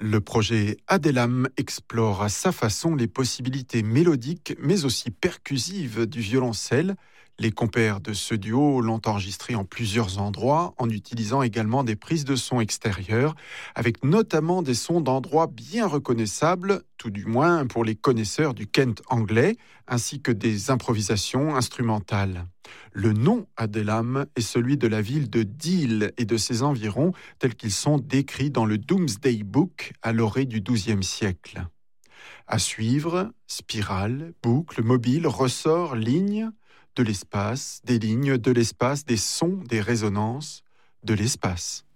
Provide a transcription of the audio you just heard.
Le projet Adelam explore à sa façon les possibilités mélodiques mais aussi percussives du violoncelle. Les compères de ce duo l'ont enregistré en plusieurs endroits en utilisant également des prises de son extérieures, avec notamment des sons d'endroits bien reconnaissables, tout du moins pour les connaisseurs du Kent anglais, ainsi que des improvisations instrumentales. Le nom Adelam est celui de la ville de Deal et de ses environs, tels qu'ils sont décrits dans le Domesday Book à l'orée du XIIe siècle. À suivre, spirale, boucle, mobile, ressort, ligne, de l'espace, des lignes, de l'espace, des sons, des résonances, de l'espace.